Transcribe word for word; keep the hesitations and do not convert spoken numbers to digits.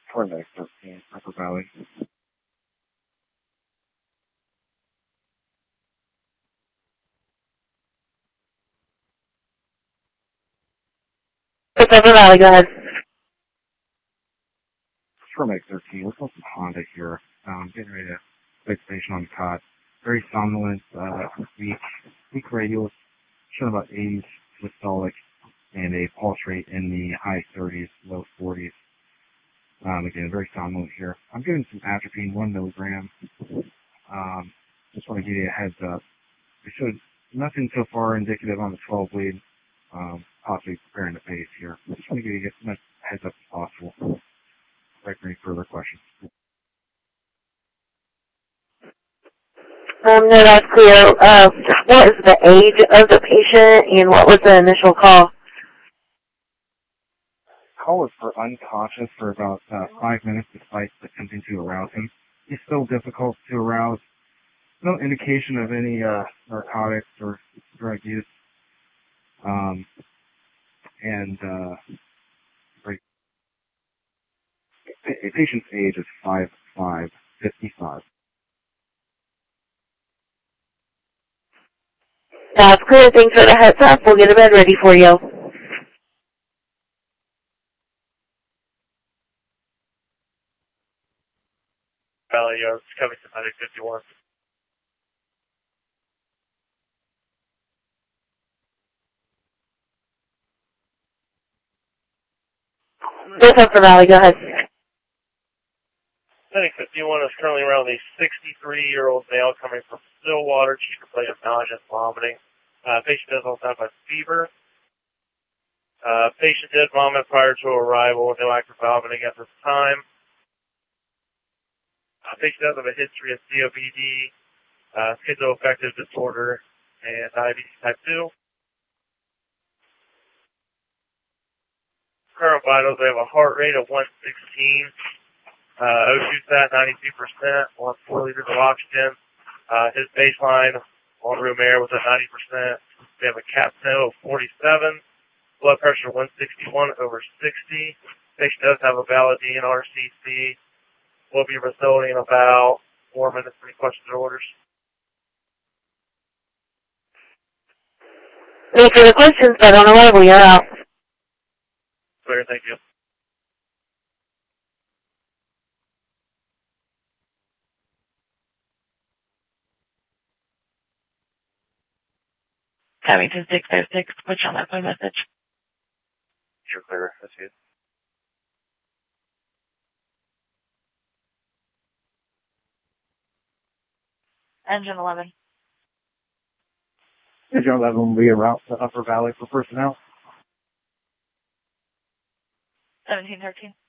Paramedic thirteen, Upper Valley. It's Upper Valley, go ahead. Paramedic thirteen, we're from Honda here. Um, getting ready to place patient on the cot. Very somnolent, uh, weak, weak radials, showing about eighty systolic, and a pulse rate in the high thirties, low forties. Um, again, very somnolent here. I'm giving some atropine, one milligram. Um, just want to give you a heads up. We showed nothing so far indicative on the twelve lead, um, possibly preparing the pace here. I just want to give you as much heads up as possible. Right for any further questions. Um, no, that's clear. Uh, what is the age of the patient and what was the initial call? Call was for unconscious for about uh, five minutes despite attempting to arouse him. He's still difficult to arouse. No indication of any uh, narcotics or drug use. Um, and uh, right, a patient's age is five five, fifty-five. That's clear. Thanks for the heads up. We'll get a bed ready for you. Valley, uh, Covington Medic fifty-one. It's Upper Valley, go ahead. Medic fifty-one is currently around a sixty-three-year-old male coming from Stillwater, chief complaint of nausea and vomiting. Uh, patient does also have a fever. Uh, patient did vomit prior to arrival, no active vomiting at this time. Uh, patient does have a history of C O P D, uh, schizoaffective disorder, and diabetes type two. Current vitals, they have a heart rate of one sixteen, uh, O two sat ninety-two percent, wants four liters of oxygen. Uh, his baseline on room air was at ninety percent. They have a CAPNO of forty-seven, blood pressure one sixty-one over sixty. Patient does have a valid D N R C C. Will be resulting in about four minutes for any questions or orders. Any further questions? I don't know why we are out. Clear, thank you. Covington six oh six, put you on that phone message. You're clear, that's it. Engine eleven. Engine eleven will be en route to Upper Valley for personnel. seventeen thirteen.